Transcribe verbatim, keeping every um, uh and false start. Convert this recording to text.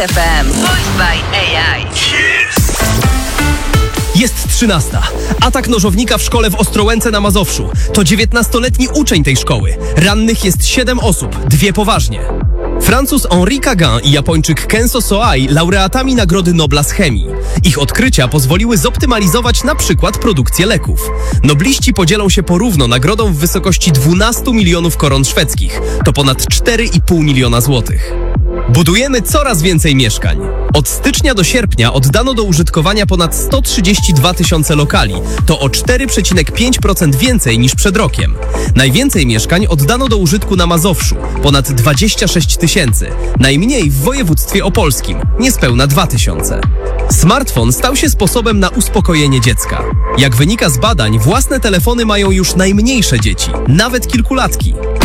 F M. Voiced by A I. Jest trzynasta. Atak nożownika w szkole w Ostrołęce na Mazowszu. To dziewiętnastoletni uczeń tej szkoły. Rannych jest siedem osób, dwie poważnie. Francuz Henri Caguin i Japończyk Kenzo Soai laureatami Nagrody Nobla z chemii. Ich odkrycia pozwoliły zoptymalizować na przykład produkcję leków. Nobliści podzielą się porówno nagrodą w wysokości dwunastu milionów koron szwedzkich. To ponad cztery i pół miliona złotych. Budujemy coraz więcej mieszkań. Od stycznia do sierpnia oddano do użytkowania ponad sto trzydzieści dwa tysiące lokali. To o cztery przecinek pięć procent więcej niż przed rokiem. Najwięcej mieszkań oddano do użytku na Mazowszu, ponad dwadzieścia sześć tysięcy. Najmniej w województwie opolskim, niespełna dwa tysiące. Smartfon stał się sposobem na uspokojenie dziecka. Jak wynika z badań, własne telefony mają już najmniejsze dzieci, nawet kilkulatki.